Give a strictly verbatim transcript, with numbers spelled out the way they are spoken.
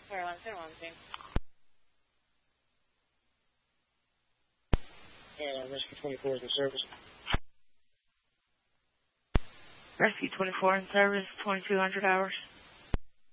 Airline zero one team. Airline Rescue twenty-four is in service. Rescue twenty-four in service, twenty-two hundred hours.